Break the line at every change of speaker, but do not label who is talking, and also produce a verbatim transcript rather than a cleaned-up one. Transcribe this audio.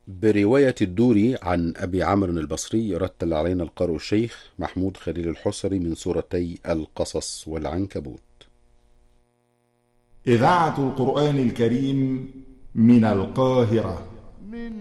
برواية الدوري عن أبي عمرو البصري، رتل علينا القارئ الشيخ محمود خليل الحصري من سورتي القصص والعنكبوت.
إذاعة القرآن الكريم من القاهرة.